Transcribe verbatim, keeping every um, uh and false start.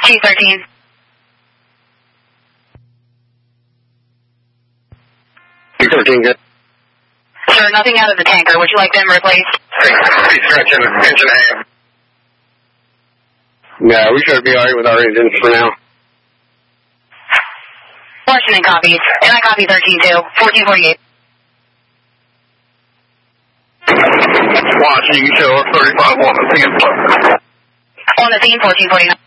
G thirteen. G thirteen, good. Sir, nothing out of the tanker. Would you like them replaced? He's stretching the engine hand. No, we should be alright with our engines for now. Washington copies. And I copy thirteen two. fourteen forty-eight. Washington, you show us thirty-five on the scene. On the scene, fourteen forty-nine.